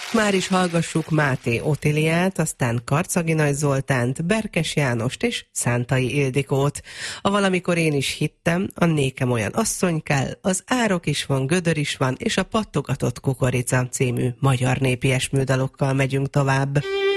Már is hallgassuk Máté Otiliát, aztán Karcagi Nagy Zoltánt, Berkes Jánost és Szántai Ildikót. A Valamikor én is hittem, a Nékem olyan asszony kell, az Árok is van, Gödör is van, és a Pattogatott kukorica című magyar népi esmődalokkal megyünk tovább.